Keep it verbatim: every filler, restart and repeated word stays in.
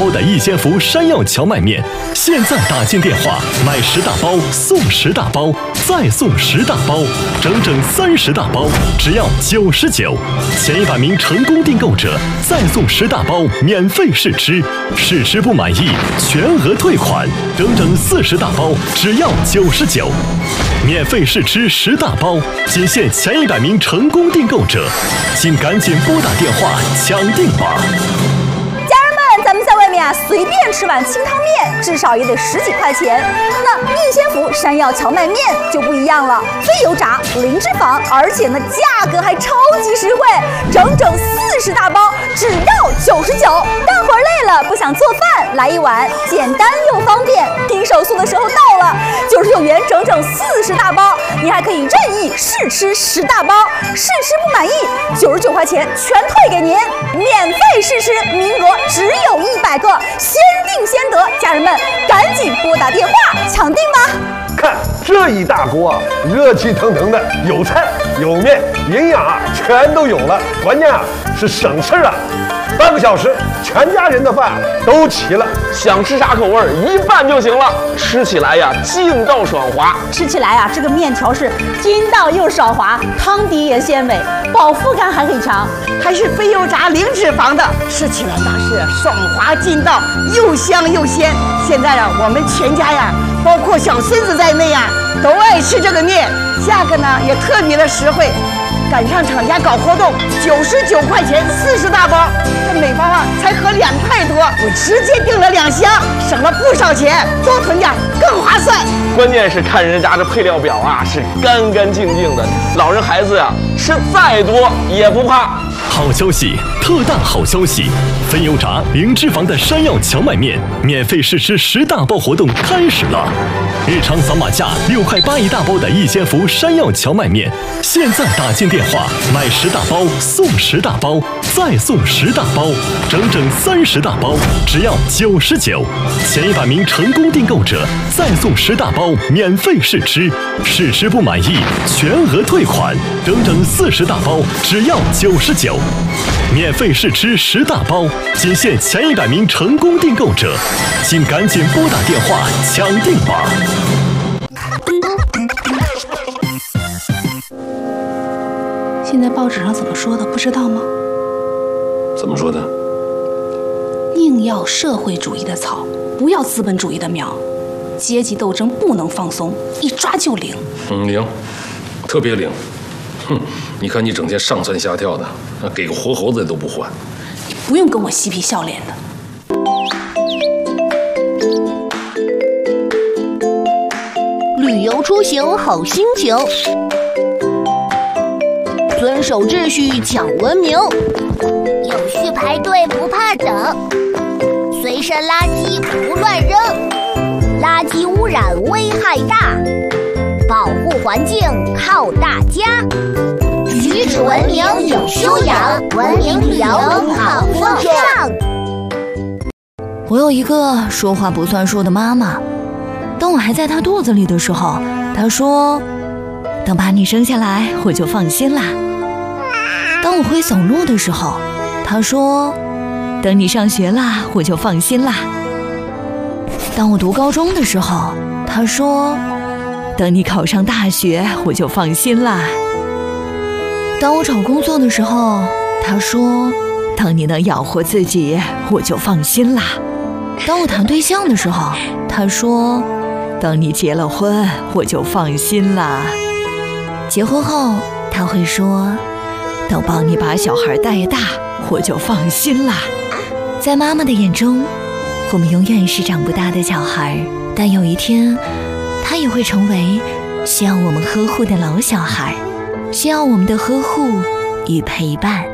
包的逸仙福山药荞麦面，现在打进电话买十大包送十大包，再送十大包，整整三十大包，只要九十九。前一百名成功订购者再送十大包免费试吃，试吃不满意全额退款，整整四十大包，只要九十九。免费试吃十大包，仅限前一百名成功订购者，请赶紧拨打电话抢订吧！ 家人们，咱们在外面啊，随便吃碗清汤面，至少也得十几块钱。那逸仙福山药荞麦面就不一样了，非油炸，零脂肪，而且呢价格还超级实惠，整整四十大包，只要九十九。干活累了不想做饭，来一碗，简单又方便。拼手速的时候到了，九十九元整整四十大包，你还可以任意试吃十大包，试吃不满意，九十九块钱全退给您，免费试吃，名额只有一百个，先定先得。家人们，赶紧拨打电话抢订吧！ 看这一大锅啊，热气腾腾的，有菜有面，营养啊全都有了，关键啊是省事啊。半个小时，全家人的饭都齐了。 想吃啥口味一拌就行了，吃起来呀劲道爽滑。 吃起来啊，这个面条是筋道又爽滑，汤底也鲜美，饱腹感还很强， 还是非油炸零脂肪的，吃起来那是爽滑劲道，又香又鲜。现在啊，我们全家呀，包括小孙子在内呀，都爱吃这个面，价格呢也特别的实惠。赶上厂家搞活动，九十九块钱四十大包，这每包啊才合两块多，我直接订了两箱，省了不少钱，多囤点更划算。 关键是看人家这配料表啊，是干干净净的，老人孩子呀、啊、吃再多也不怕。 好消息，特大好消息！非油炸、零脂肪的山药荞麦面免费试吃十大包活动开始了。日常扫码价六块八一大包的逸仙福山药荞麦面，现在打进电话买十大包送十大包，再送十大包，整整三十大包，只要九十九。前一百名成功订购者再送十大包免费试吃，试吃不满意全额退款，整整四十大包，只要九十九。免费试吃十大包，仅限前一百名成功订购者，请赶紧拨打电话抢订吧！ 现在报纸上怎么说的，不知道吗？ 怎么说的？ 宁要社会主义的草，不要资本主义的苗。阶级斗争不能放松，一抓就灵。 嗯，灵，特别灵。哼，你看你整天上蹿下跳的，给个活猴子都不换。 你不用跟我嬉皮笑脸的。 旅游出行好心情，遵守秩序讲文明， 有序排队不怕等，随身垃圾不乱扔，垃圾污染危害大，保护环境靠大家，举止文明有修养，文明旅游好风尚。 我有一个说话不算数的妈妈，当我还在她肚子里的时候，她说等把你生下来我就放心啦。当我会走路的时候，她说等你上学啦我就放心啦。当我读高中的时候，她说等你考上大学我就放心啦。当我找工作的时候，她说等你能养活自己我就放心啦。当我谈对象的时候，她说等你结了婚我就放心啦。结婚后她会说等帮你把小孩带大我就放心啦。在妈妈的眼中，我们永远是长不大的小孩，但有一天她也会成为需要我们呵护的老小孩，需要我们的呵护与陪伴。